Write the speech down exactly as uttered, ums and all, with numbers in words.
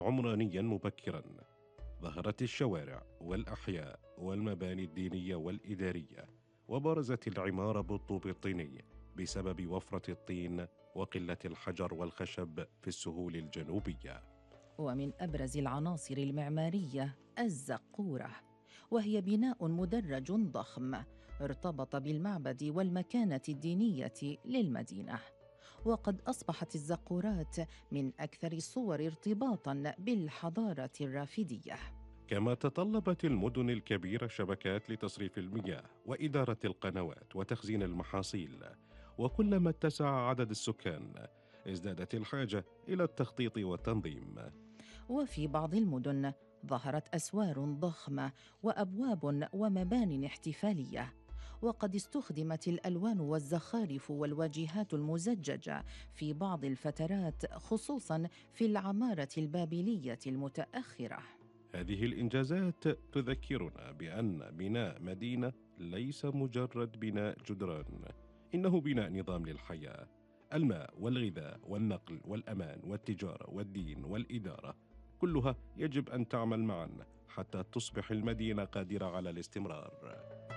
عمرانيا مبكرا. ظهرت الشوارع والأحياء والمباني الدينية والإدارية، وبرزت العمارة بالطوب الطيني بسبب وفرة الطين وقلة الحجر والخشب في السهول الجنوبية. ومن أبرز العناصر المعمارية الزقورة، وهي بناء مدرج ضخم ارتبط بالمعبد والمكانة الدينية للمدينة. وقد أصبحت الزقورات من أكثر الصور ارتباطاً بالحضارة الرافدية. كما تطلبت المدن الكبيرة شبكات لتصريف المياه وإدارة القنوات وتخزين المحاصيل، وكلما اتسع عدد السكان ازدادت الحاجة إلى التخطيط والتنظيم. وفي بعض المدن ظهرت أسوار ضخمة وأبواب ومبان احتفالية، وقد استخدمت الألوان والزخارف والواجهات المزججة في بعض الفترات، خصوصاً في العمارة البابلية المتأخرة. هذه الإنجازات تذكرنا بأن بناء مدينة ليس مجرد بناء جدران، إنه بناء نظام للحياة. الماء والغذاء والنقل والأمان والتجارة والدين والإدارة كلها يجب أن تعمل معا حتى تصبح المدينة قادرة على الاستمرار.